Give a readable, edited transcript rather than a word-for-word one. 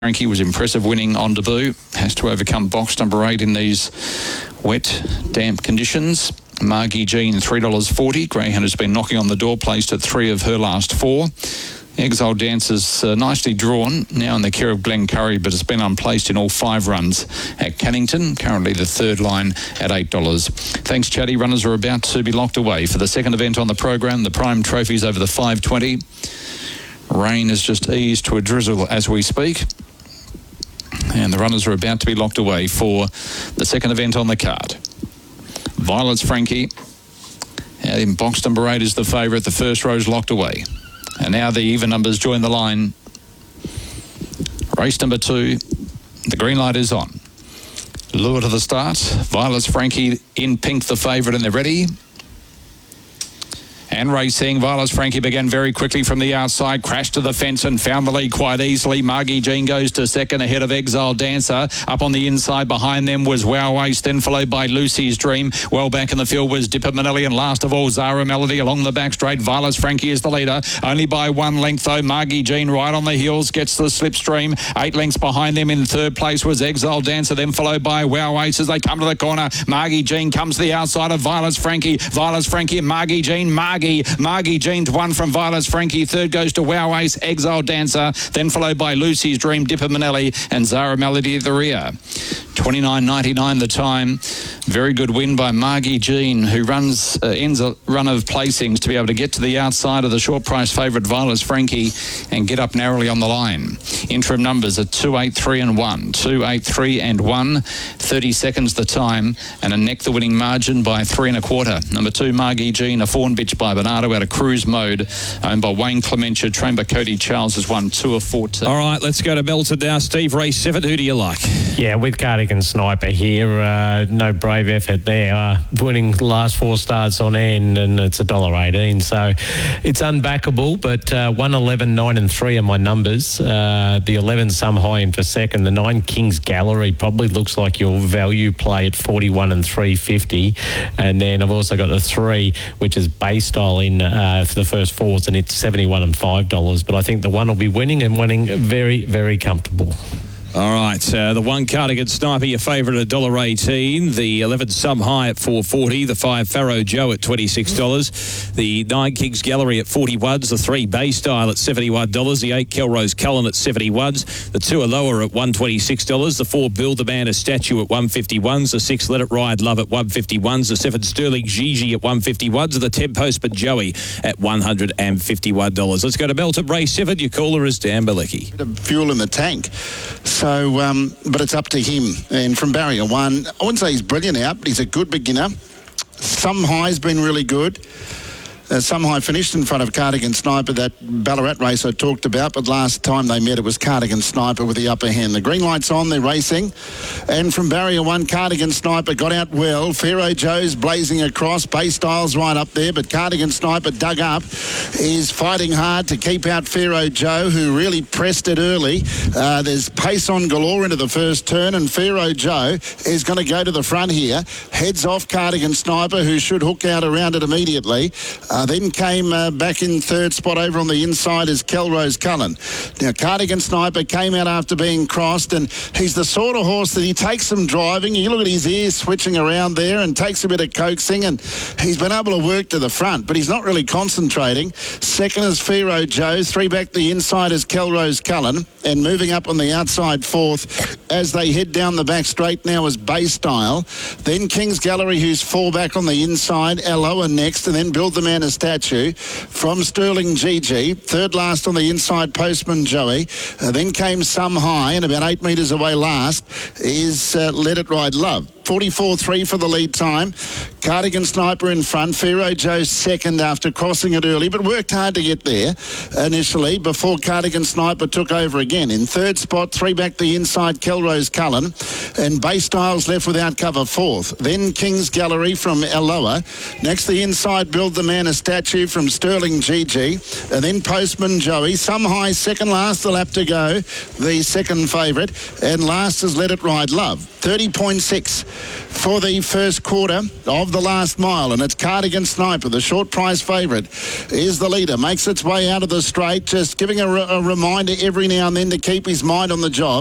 Frankie was impressive winning on debut. Has to overcome box number 8 in these wet, damp conditions. Margie Jean, $3.40. Greyhound has been knocking on the door, placed at 3 of her last 4. Exile Dancer's nicely drawn, now in the care of Glenn Curry, but has been unplaced in all 5 runs at Cannington, currently the 3rd line at $8. Thanks, Chatty. Runners are about to be locked away for the second event on the program, the Prime Trophies over the 520. Rain has just eased to a drizzle as we speak. And the runners are about to be locked away for the second event on the card. Violet's Frankie. In box number 8 is the favourite. The first row's locked away. And now the even numbers join the line. Race number 2. The green light is on. Lure to the start. Violet's Frankie in pink, the favourite, and they're ready. And racing, Violet's Frankie began very quickly from the outside, crashed to the fence and found the lead quite easily. Margie Jean goes to second ahead of Exile Dancer. Up on the inside behind them was Wow Ace, then followed by Lucy's Dream. Well back in the field was Dipper Manelli, and last of all Zara Melody along the back straight. Violet's Frankie is the leader, only by 1 length though. Margie Jean right on the heels, gets the slipstream. 8 lengths behind them in third place was Exile Dancer, then followed by Wow Ace as they come to the corner. Margie Jean comes to the outside of Violet's Frankie. Violet's Frankie and Margie Jean. Margie Jean to 1 from Violet's Frankie. Third goes to Wow Ace, Exile Dancer, then followed by Lucy's Dream, Dipper Manelli, and Zara Melody at the rear. 29.99 the time. Very good win by Margie Jean, who ends a run of placings to be able to get to the outside of the short price favourite Violet's Frankie and get up narrowly on the line. Interim numbers are 2, 8, 3 and 1. 2, 8, 3 and 1. 30 seconds the time, and a neck the winning margin by 3 1/4. Number 2, Margie Jean, a fawn bitch by Bernardo out of cruise mode, owned by Wayne Clementia. Trained by Cody Charles, has won 2 of 14. All right, let's go to Belton now. Steve, race 7. Who do you like? Yeah, with Cardigan Sniper here. No brave effort there. Winning the last 4 starts on end, and it's $1.18. So it's unbackable, but 1, 11, 9 and 3 are my numbers. The 11 Some High in for second. The 9 King's Gallery probably looks like your value play at 41 and 350. And then I've also got the 3, which is base style in for the first 4s, and it's $71 and $5. But I think the 1 will be winning, and winning very, very comfortable. All right, the 1 Cardigan Sniper, your favourite at $1.18. The 11 Some High at $4.40. The 5 Pharaoh Joe at $26. The 9 King's Gallery at $41. The 3 Bay Style at $71. The 8 Kelrose Cullen at $71. The 2 Aloha at $126. The 4 Build the Man a Statue at $151. The 6 Let It Ride Love at $151. The 7 Sterling Gigi at $151. The 10 Postman Joey at $151. Let's go to Belton race 7. Your caller is Dan Balecki. Fuel in the tank. So, but it's up to him. And from barrier 1, I wouldn't say he's brilliant out, but he's a good beginner. Some High's been really good. Some High finished in front of Cardigan Sniper, that Ballarat race I talked about, but last time they met it was Cardigan Sniper with the upper hand. The green light's on, they're racing. And from barrier 1, Cardigan Sniper got out well. Pharaoh Joe's blazing across. Bay Style's right up there, but Cardigan Sniper dug up, is fighting hard to keep out Pharaoh Joe, who really pressed it early. There's pace on galore into the first turn, and Pharaoh Joe is going to go to the front here. Heads off Cardigan Sniper, who should hook out around it immediately. Then came back in third spot over on the inside is Kelrose Cullen. Now, Cardigan Sniper came out after being crossed, and he's the sort of horse that he takes some driving. You look at his ears switching around there and takes a bit of coaxing, and he's been able to work to the front, but he's not really concentrating. Second is Pharaoh Joe. 3 back the inside is Kelrose Cullen, and moving up on the outside 4th as they head down the back straight now is Bay Style. Then King's Gallery, who's 4 back on the inside. Aloha next, and then Build the Man a Statue from Sterling Gigi. Third last on the inside, Postman Joey. Then came Some High, and about 8 metres away last is Let It Ride Love. 44.3 for the lead time. Cardigan Sniper in front. Pharaoh Joe second after crossing it early, but worked hard to get there initially before Cardigan Sniper took over again. In third spot, 3 back the inside, Kelrose Cullen, and Bay Styles left without cover 4th. Then King's Gallery from Aloha. Next, the inside, Build the Man a Statue from Sterling Gigi, and then Postman Joey. Some High second last, the lap to go, the second favourite, and last is Let It Ride Love. 30.6 for the first quarter of the last mile, and it's Cardigan Sniper, the short price favourite, is the leader. Makes its way out of the straight, just giving a reminder every now and then to keep his mind on the job.